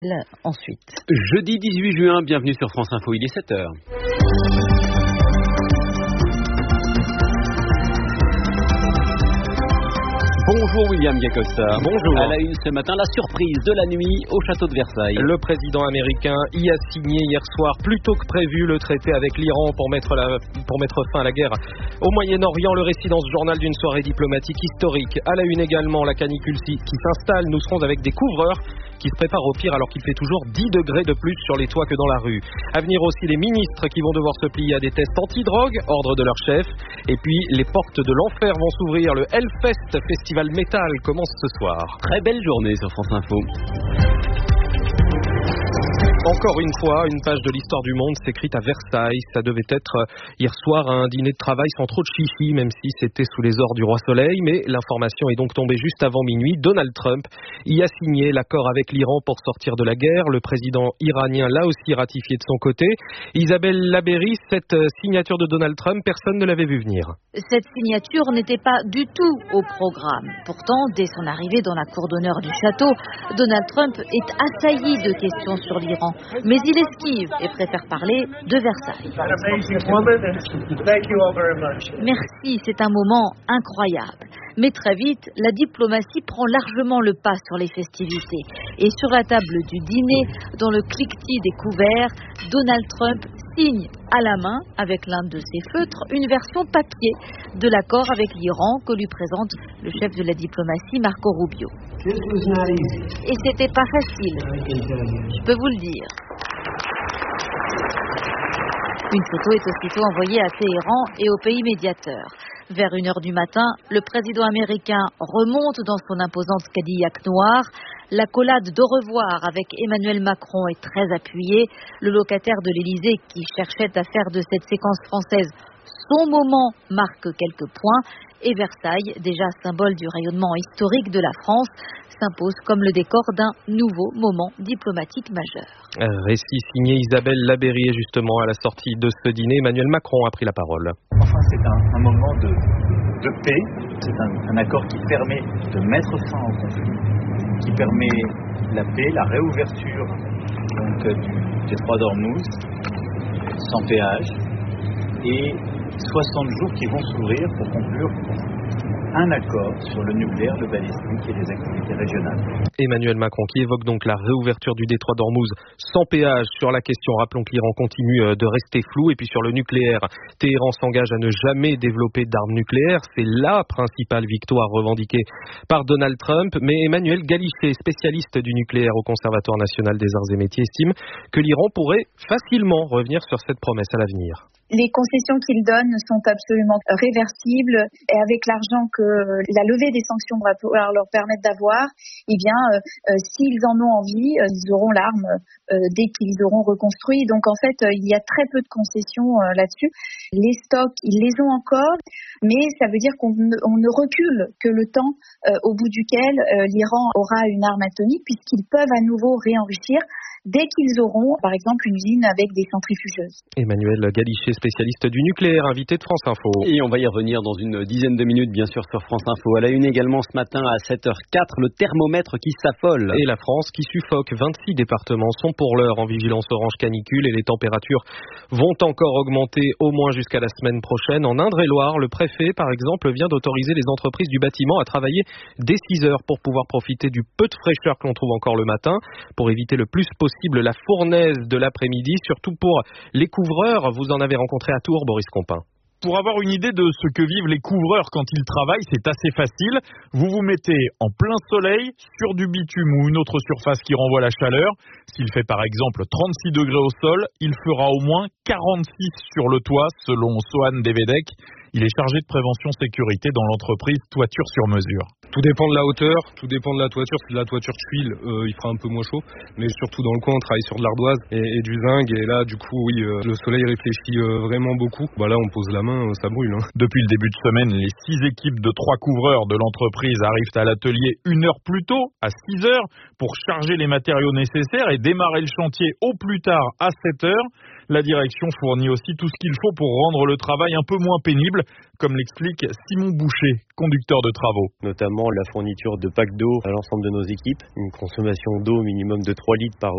Ensuite. Jeudi 18 juin, bienvenue sur France Info, il est 7h. Bonjour William Gacosta. Bonjour. À la une ce matin, la surprise de la nuit au château de Versailles. Le président américain y a signé hier soir, plus tôt que prévu, le traité avec l'Iran pour mettre fin à la guerre au Moyen-Orient. Le récit dans ce journal d'une soirée diplomatique historique. À la une également, la canicule qui s'installe. Nous serons avec des couvreurs qui se préparent au pire alors qu'il fait toujours 10 degrés de plus sur les toits que dans la rue. À venir aussi les ministres qui vont devoir se plier à des tests anti-drogue, ordre de leur chef. Et puis les portes de l'enfer vont s'ouvrir. Le Hellfest, festival métal, commence ce soir. Très belle journée sur France Info. Encore une fois, une page de l'histoire du monde s'écrite à Versailles. Ça devait être hier soir un dîner de travail sans trop de chichi, même si c'était sous les ors du roi Soleil. Mais l'information est donc tombée juste avant minuit. Donald Trump y a signé l'accord avec l'Iran pour sortir de la guerre. Le président iranien l'a aussi ratifié de son côté. Isabelle Labéry, cette signature de Donald Trump, personne ne l'avait vu venir. Cette signature n'était pas du tout au programme. Pourtant, dès son arrivée dans la cour d'honneur du château, Donald Trump est assailli de questions sur l'Iran. Mais il esquive et préfère parler de Versailles. Merci, c'est un moment incroyable. Mais très vite, la diplomatie prend largement le pas sur les festivités. Et sur la table du dîner, dans le cliquetis des couverts, Donald Trump signe à la main, avec l'un de ses feutres, une version papier de l'accord avec l'Iran que lui présente le chef de la diplomatie, Marco Rubio. Et c'était pas facile, je peux vous le dire. Une photo est aussitôt envoyée à Téhéran et au pays médiateur. Vers 1h du matin, le président américain remonte dans son imposante Cadillac noir. L'accolade d'au revoir avec Emmanuel Macron est très appuyée. Le locataire de l'Élysée, qui cherchait à faire de cette séquence française son moment, marque quelques points. Et Versailles, déjà symbole du rayonnement historique de la France, s'impose comme le décor d'un nouveau moment diplomatique majeur. Récit signé Isabelle Labéry. Et justement, à la sortie de ce dîner, Emmanuel Macron a pris la parole. Enfin, c'est un moment de paix. C'est un accord qui permet de mettre fin au conflit, qui permet la paix, la réouverture du détroit d'Ormuz, sans péage, et 60 jours qui vont s'ouvrir pour conclure un accord sur le nucléaire, le balistique et les activités régionales. Emmanuel Macron qui évoque donc la réouverture du détroit d'Ormuz sans péage. Sur la question, rappelons que l'Iran continue de rester flou. Et puis sur le nucléaire, Téhéran s'engage à ne jamais développer d'armes nucléaires. C'est la principale victoire revendiquée par Donald Trump. Mais Emmanuel Galichet, spécialiste du nucléaire au Conservatoire national des arts et métiers, estime que l'Iran pourrait facilement revenir sur cette promesse à l'avenir. Les concessions qu'ils donnent sont absolument réversibles et avec l'argent que la levée des sanctions va pouvoir leur permettre d'avoir, s'ils en ont envie, ils auront l'arme dès qu'ils auront reconstruit. Donc en fait, il y a très peu de concessions là-dessus. Les stocks, ils les ont encore, mais ça veut dire qu'on ne recule que le temps au bout duquel l'Iran aura une arme atomique, puisqu'ils peuvent à nouveau réenrichir dès qu'ils auront, par exemple, une usine avec des centrifugeuses. Emmanuel Galichet, spécialiste du nucléaire, invité de France Info. Et on va y revenir dans une dizaine de minutes, bien sûr, sur France Info. À la une également ce matin à 7h04, le thermomètre qui s'affole. Et la France qui suffoque. 26 départements sont pour l'heure en vigilance orange canicule et les températures vont encore augmenter au moins jusqu'à la semaine prochaine. En Indre-et-Loire, le préfet, par exemple, vient d'autoriser les entreprises du bâtiment à travailler dès 6 heures pour pouvoir profiter du peu de fraîcheur que l'on trouve encore le matin, pour éviter le plus possible la fournaise de l'après-midi, surtout pour les couvreurs. Vous en avez rencontré à Tours, Boris Compin. Pour avoir une idée de ce que vivent les couvreurs quand ils travaillent, c'est assez facile. Vous vous mettez en plein soleil, sur du bitume ou une autre surface qui renvoie la chaleur. S'il fait par exemple 36 degrés au sol, il fera au moins 46 sur le toit, selon Sohan Devedek. Il est chargé de prévention sécurité dans l'entreprise Toiture sur mesure. Tout dépend de la hauteur, tout dépend de la toiture. Si la toiture tuile, il fera un peu moins chaud. Mais surtout dans le coin, on travaille sur de l'ardoise et du zinc. Et là, du coup, oui, le soleil réfléchit vraiment beaucoup. Là, on pose la main, ça brûle. Depuis le début de semaine, les 6 équipes de 3 couvreurs de l'entreprise arrivent à l'atelier 1 heure plus tôt, à 6 heures, pour charger les matériaux nécessaires et démarrer le chantier au plus tard à 7 heures. La direction fournit aussi tout ce qu'il faut pour rendre le travail un peu moins pénible, comme l'explique Simon Boucher, conducteur de travaux. Notamment la fourniture de packs d'eau à l'ensemble de nos équipes, une consommation d'eau minimum de 3 litres par